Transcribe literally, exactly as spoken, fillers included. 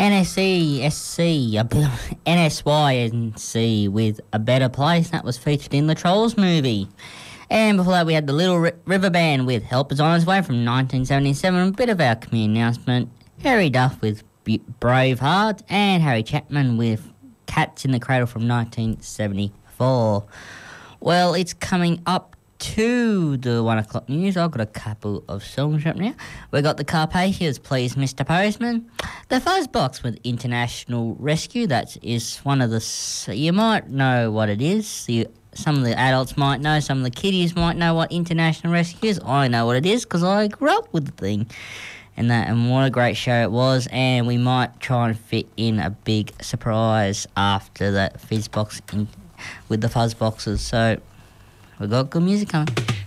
N S E S C, N S Y N C with A Better Place. That was featured in the Trolls movie. And before that, we had the Little R- River Band with Help Is On Its Way from nineteen seventy-seven. A bit of our community announcement. Harry Duff with B- Braveheart, and Harry Chapman with Cats in the Cradle from nineteen seventy-four. Well, it's coming up to the one o'clock news. I've got a couple of songs up now. We've got the Carpathians, Please Mister Postman. The Fuzzbox with International Rescue. That is one of the... You might know what it is. You, some of the adults might know. Some of the kiddies might know what International Rescue is. I know what it is because I grew up with the thing. And that, and what a great show it was. And we might try and fit in a big surprise after that Fizzbox in, with the Fuzzboxes. So... we've got good music coming.